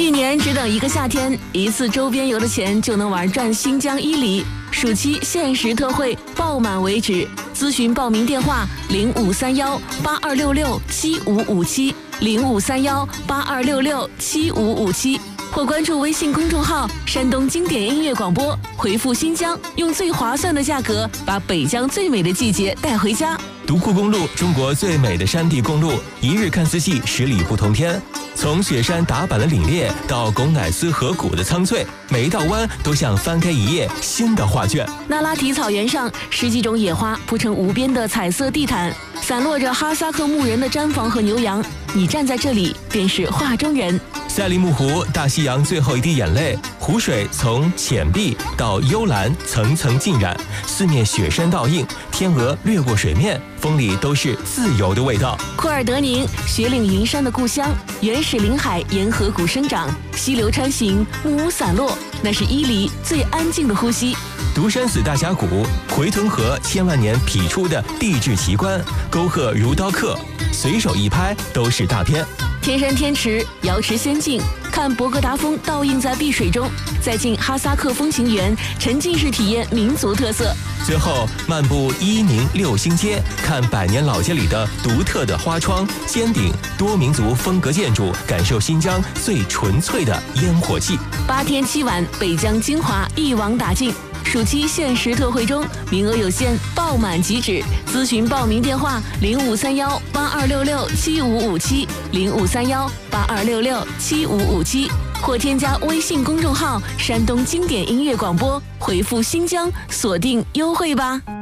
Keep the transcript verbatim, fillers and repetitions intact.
一年只等一个夏天，一次周边游的钱就能玩转新疆伊犁。暑期限时特惠，爆满为止。咨询报名电话：零五三幺八二六六七五五七，零五三幺八二六六七五五七，或关注微信公众号“山东经典音乐广播”，回复“新疆”，用最划算的价格把北疆最美的季节带回家。 独库公路，中国最美的山地公路，一日看四季，十里不同天。从雪山打板的凛冽到贡乃斯河谷的苍翠，每一道弯都像翻开一页新的画卷。 那拉提草原上，十几种野花铺成无边的彩色地毯，散落着哈萨克牧人的毡房和牛羊。你站在这里，便是画中人。 赛里木湖，大西洋最后一滴眼泪，湖水从浅碧到幽蓝，层层浸染，四面雪山倒映，天鹅掠过水面，风里都是自由的味道。 库尔德宁，雪岭银山的故乡，原始林海沿河谷生长，溪流穿行，木屋散落，那是伊犁最安静的呼吸。 独山寺大峡谷，回屯河千万年劈出的地质奇观，沟壑如刀刻，随手一拍都是大片。 天山天池，瑶池仙境，看博格达峰倒映在碧水中，再进哈萨克风情园，沉浸式体验民族特色。 最后漫步伊宁六星街，看百年老街里的独特的花窗、尖顶、多民族风格建筑，感受新疆最纯粹的烟火气。 八天七晚，北疆精华一网打尽。暑期限时特惠中，名额有限，爆满即止。咨询报名电话：零五三幺八二六六七五五七，零五三幺八二六六七五五七，或添加微信公众号“山东经典音乐广播”，回复“新疆”锁定优惠吧。